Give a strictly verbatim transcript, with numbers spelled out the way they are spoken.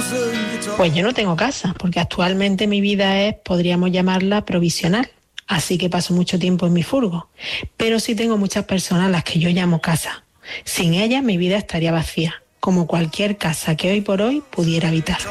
Pues yo no tengo casa, porque actualmente mi vida es, podríamos llamarla provisional, así que paso mucho tiempo en mi furgo. Pero sí tengo muchas personas a las que yo llamo casa. Sin ellas mi vida estaría vacía, como cualquier casa que hoy por hoy pudiera habitar.